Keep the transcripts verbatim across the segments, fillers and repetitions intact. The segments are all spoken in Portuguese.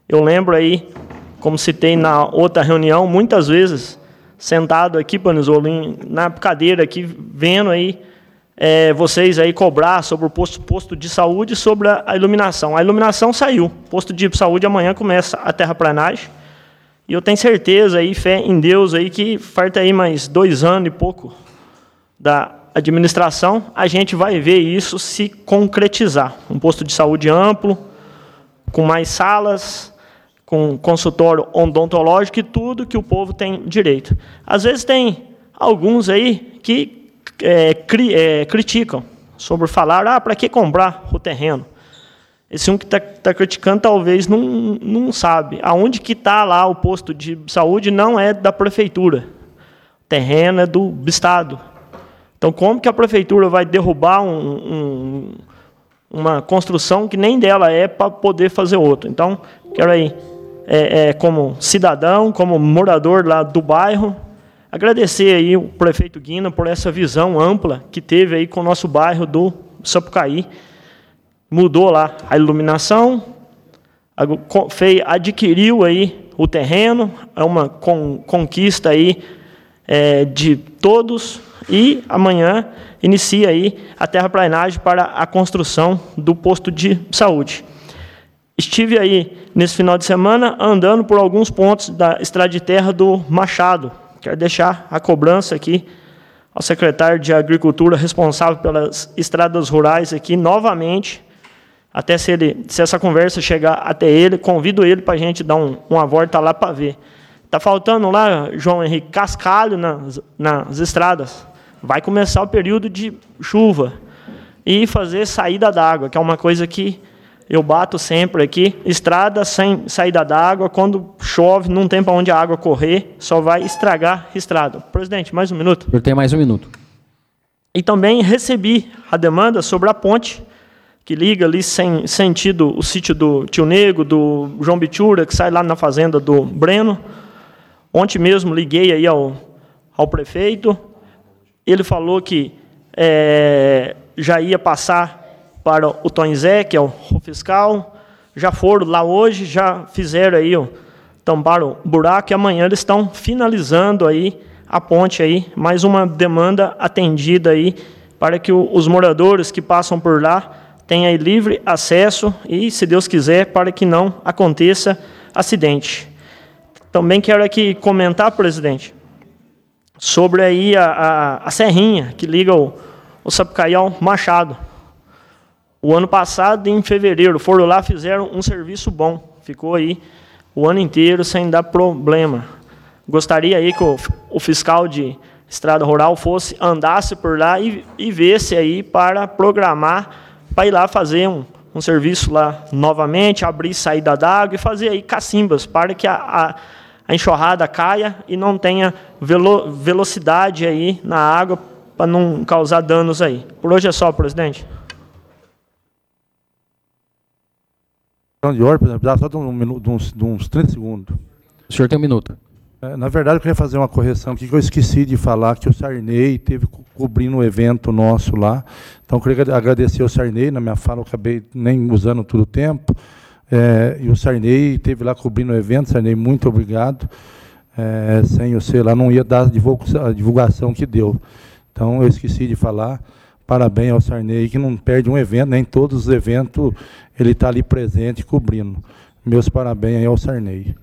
Eu lembro aí, como citei na outra reunião, muitas vezes, sentado aqui, Panizzolo, na cadeira aqui, vendo aí, é, vocês aí cobrar sobre o posto, posto de saúde e sobre a, a iluminação. A iluminação saiu. Posto de saúde amanhã começa a terraplanagem. E eu tenho certeza aí, fé em Deus aí, que falta aí mais dois anos e pouco da administração, a gente vai ver isso se concretizar. Um posto de saúde amplo, com mais salas, com consultório odontológico e tudo que o povo tem direito. Às vezes tem alguns aí que é, cri, é, criticam sobre falar, ah, para que comprar o terreno? Esse um que está tá criticando talvez não, não sabe. Aonde que está lá o posto de saúde não é da prefeitura. O terreno é do Estado. Então, como que a prefeitura vai derrubar um, um, uma construção que nem dela é para poder fazer outra? Então, quero aí, é, é, como cidadão, como morador lá do bairro, agradecer aí o prefeito Guina por essa visão ampla que teve aí com o nosso bairro do Sapucaí. Mudou lá a iluminação, adquiriu aí o terreno, é uma conquista aí é, de todos, e amanhã inicia aí a terraplanagem para a construção do posto de saúde. Estive aí nesse final de semana andando por alguns pontos da estrada de terra do Machado. Quero deixar a cobrança aqui ao secretário de Agricultura responsável pelas estradas rurais aqui novamente. Até se, ele, se essa conversa chegar até ele, convido ele para a gente dar um, uma volta lá para ver. Está faltando lá, João Henrique, cascalho nas, nas estradas. Vai começar o período de chuva e fazer saída d'água, que é uma coisa que eu bato sempre aqui. Estrada sem saída d'água, quando chove, não tem para onde a água correr, só vai estragar a estrada. Presidente, mais um minuto. Eu tenho mais um minuto. E também recebi a demanda sobre a ponte, que liga ali sem sentido o sítio do Tio Nego, do João Bitura, que sai lá na fazenda do Breno. Ontem mesmo liguei aí ao, ao prefeito, ele falou que é, já ia passar para o Tom Zé, que é o fiscal, já foram lá hoje, já fizeram aí, ó, tamparam o buraco, e amanhã eles estão finalizando aí a ponte aí, mais uma demanda atendida aí, para que o, os moradores que passam por lá tenha aí livre acesso e, se Deus quiser, para que não aconteça acidente. Também quero aqui comentar, presidente, sobre aí a, a, a serrinha que liga o, o Sapucaí ao Machado. O ano passado, em fevereiro, foram lá, fizeram um serviço bom. Ficou aí o ano inteiro sem dar problema. Gostaria aí que o, o fiscal de estrada rural fosse, andasse por lá e, e vesse aí para programar para ir lá fazer um, um serviço lá novamente, abrir saída d'água e fazer aí cacimbas para que a, a, a enxurrada caia e não tenha velo, velocidade aí na água para não causar danos aí. Por hoje é só, presidente. De ordem, dá só de, um minuto, de, uns, de uns trinta segundos. O senhor tem um minuto. Na verdade, eu queria fazer uma correção aqui, que eu esqueci de falar que o Sarney teve co cobrindo um evento nosso lá. Então, eu queria agradecer ao Sarney, na minha fala eu acabei nem usando todo o tempo. É, e o Sarney teve lá cobrindo o evento. Sarney, muito obrigado. É, sem você lá, não ia dar a divulgação que deu. Então, eu esqueci de falar. Parabéns ao Sarney, que não perde um evento, nem todos os eventos ele está ali presente, cobrindo. Meus parabéns aí ao Sarney.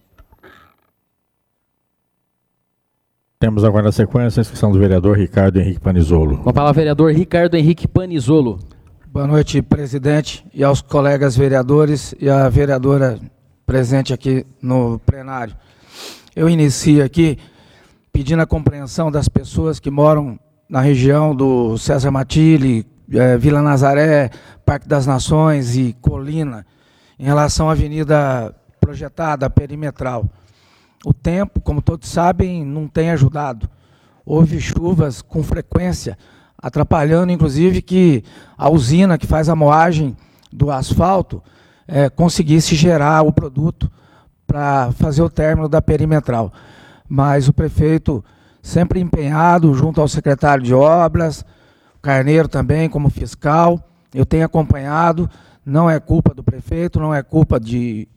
Temos agora na sequência a inscrição do vereador Ricardo Henrique Panizzolo. Com a palavra, vereador Ricardo Henrique Panizzolo. Boa noite, presidente, e aos colegas vereadores e a vereadora presente aqui no plenário. Eu inicio aqui pedindo a compreensão das pessoas que moram na região do César Matilde, eh, Vila Nazaré, Parque das Nações e Colina, em relação à avenida projetada perimetral. O tempo, como todos sabem, não tem ajudado. Houve chuvas com frequência, atrapalhando, inclusive, que a usina que faz a moagem do asfalto eh, conseguisse gerar o produto para fazer o término da perimetral. Mas o prefeito, sempre empenhado, junto ao secretário de obras, Carneiro também, como fiscal, eu tenho acompanhado, não é culpa do prefeito, não é culpa de